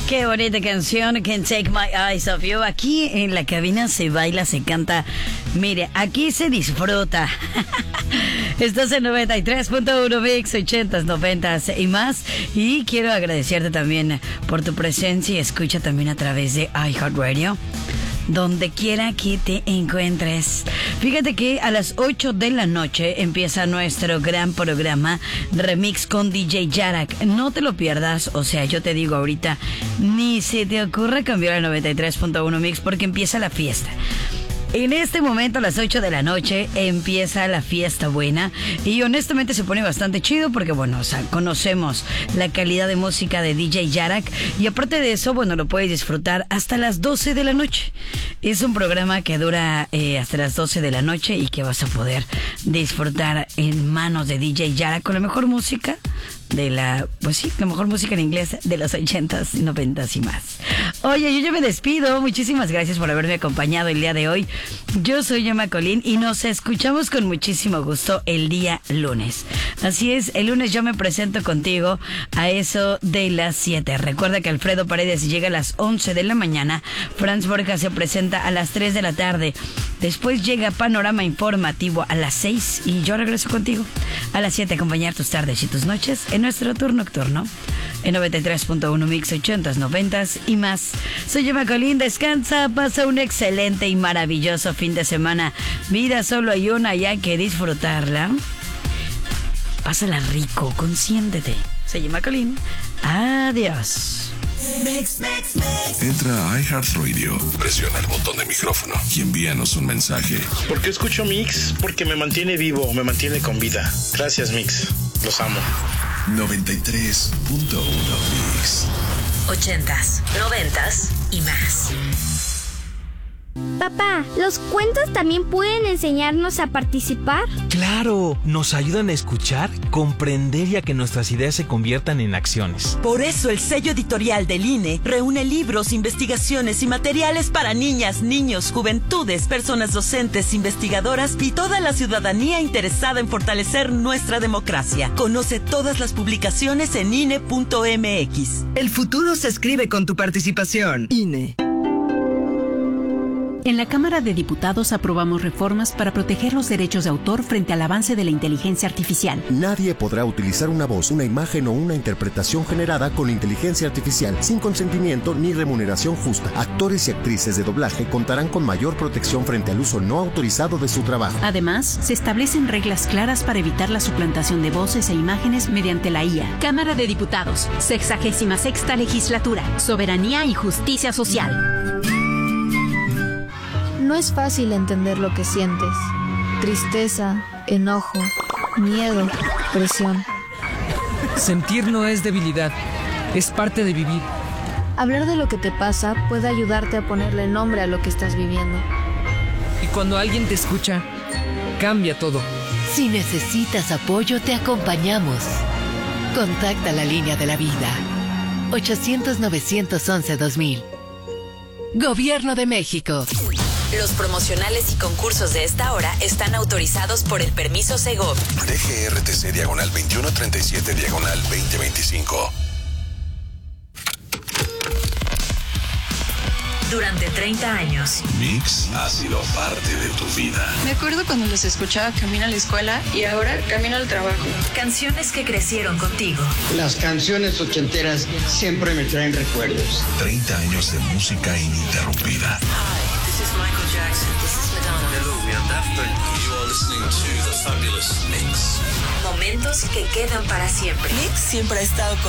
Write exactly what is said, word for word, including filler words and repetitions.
Qué bonita canción, Can't Take My Eyes Off You. Aquí en la cabina se baila, se canta. Mire, aquí se disfruta. Estás en noventa y tres punto uno Mix, ochentas, noventas y más. Y quiero agradecerte también por tu presencia y escucha también a través de iHeartRadio, donde quiera que te encuentres. Fíjate que a las ocho de la noche empieza nuestro gran programa Remix con D J Yarak. No te lo pierdas, o sea, yo te digo ahorita, ni se te ocurra cambiar al noventa y tres punto uno Mix porque empieza la fiesta. En este momento, a las ocho de la noche, empieza la fiesta buena. Y honestamente se pone bastante chido porque, bueno, o sea, conocemos la calidad de música de D J Yarak. Y aparte de eso, bueno, lo puedes disfrutar hasta las doce de la noche. Es un programa que dura eh, hasta las doce de la noche y que vas a poder disfrutar en manos de D J Yarak con la mejor música de la, pues sí, la mejor música en inglés de los ochentas, noventas y más. Oye, yo ya me despido. Muchísimas gracias por haberme acompañado el día de hoy. Yo soy Emma Colín y nos escuchamos con muchísimo gusto el día lunes. Así es, el lunes yo me presento contigo a eso de las siete. Recuerda que Alfredo Paredes llega a las once de la mañana. Franz Borja se presenta a las tres de la tarde. Después llega Panorama Informativo a las seis y yo regreso contigo a las siete a acompañar tus tardes y tus noches en nuestro tour nocturno en noventa y tres punto uno Mix, ochentas, noventas y más. Soy Emma Colín, descansa, pasa un excelente y maravilloso fin de semana. Vida solo hay una y hay que disfrutarla. Pásala rico, consiéntete. Soy Emma Colín, adiós. Mix, mix, mix. Entra a iHeartRadio, presiona el botón de micrófono y envíanos un mensaje. ¿Por qué escucho Mix? Porque me mantiene vivo, me mantiene con vida. Gracias, Mix. Los amo. noventa y tres punto uno Mix. Ochentas, noventas y más. Papá, ¿los cuentos también pueden enseñarnos a participar? ¡Claro! Nos ayudan a escuchar, comprender y a que nuestras ideas se conviertan en acciones. Por eso el sello editorial del I N E reúne libros, investigaciones y materiales para niñas, niños, juventudes, personas docentes, investigadoras y toda la ciudadanía interesada en fortalecer nuestra democracia. Conoce todas las publicaciones en I N E punto M X. El futuro se escribe con tu participación. I N E. En la Cámara de Diputados aprobamos reformas para proteger los derechos de autor frente al avance de la inteligencia artificial. Nadie podrá utilizar una voz, una imagen o una interpretación generada con inteligencia artificial sin consentimiento ni remuneración justa. Actores y actrices de doblaje contarán con mayor protección frente al uso no autorizado de su trabajo. Además, se establecen reglas claras para evitar la suplantación de voces e imágenes mediante la I A. Cámara de Diputados, sexagésima sexta legislatura, soberanía y justicia social. No es fácil entender lo que sientes. Tristeza, enojo, miedo, presión. Sentir no es debilidad, es parte de vivir. Hablar de lo que te pasa puede ayudarte a ponerle nombre a lo que estás viviendo. Y cuando alguien te escucha, cambia todo. Si necesitas apoyo, te acompañamos. Contacta la línea de la vida. ochocientos, novecientos once, dos mil. Gobierno de México. Los promocionales y concursos de esta hora están autorizados por el permiso Segov. D G R T C diagonal veintiuno treinta y siete diagonal veinte veinticinco. Durante treinta años. Mix ha sido parte de tu vida. Me acuerdo cuando los escuchaba camino a la escuela y ahora camino al trabajo. Canciones que crecieron contigo. Las canciones ochenteras siempre me traen recuerdos. treinta años de música ininterrumpida. Hi, this is Michael Jackson. This is Madonna. Hello, we are Daft Punk. You are listening to The Fabulous Mix. Momentos que quedan para siempre. Mix siempre ha estado con